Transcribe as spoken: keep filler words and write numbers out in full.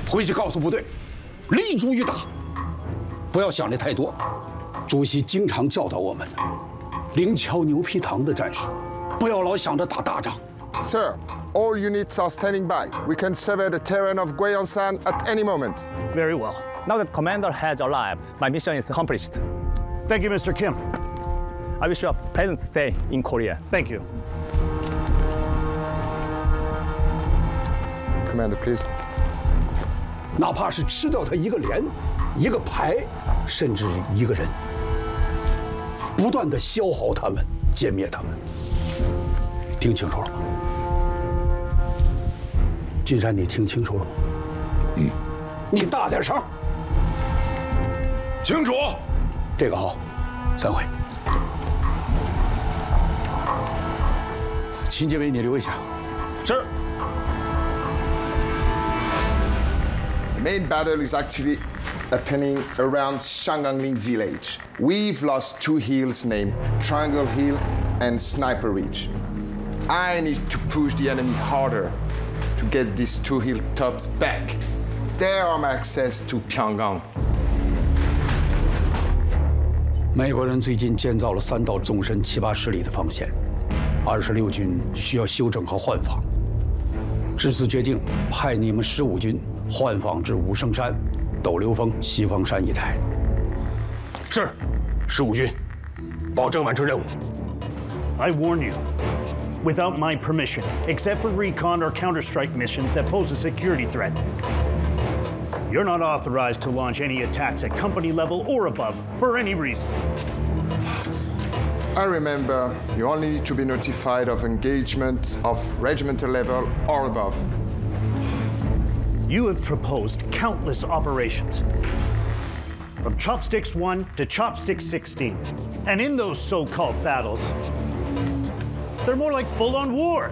回去告诉部队，立足于打，不要想的太多。主席经常教导我们的灵巧牛皮糖的战术，不要老想着打大仗。 Sir, all units are standing by. We can survey the terrain of Gyeongsan at any moment. Very well. Now that commander has arrived, my mission is accomplished. Thank you, Mister Kim. I wish you a pleasant stay in Korea. Thank you. Commander, please. 哪怕是吃掉他一个连、一个排，甚至一个人，不断的消耗他们、歼灭他们。听清楚了吗？金山，你听清楚了吗？嗯，你大点声。 清楚。 这个好，散会。秦建伟，你留一下。 是。 The main battle is actually happening around Shangangling village. We've lost two hills named Triangle Hill and Sniper Ridge. I need to push the enemy harder to get these two hilltops back. There are my access to Pyongyang. 美国人最近建造了三道纵深七八十里的防线，二十六军需要修整和换防。至此决定派你们十五军。 换防至武圣山、斗流峰、西方山一带。 是，十五军，保证完成任务。 I warn you, without my permission, except for recon or counterstrike missions that pose a security threat, you're not authorized to launch any attacks at company level or above for any reason. I remember you only need to be notified of engagement of regimental level or above. You have proposed countless operations, from Chopsticks one to Chopsticks sixteen. And in those so-called battles, they're more like full-on wars.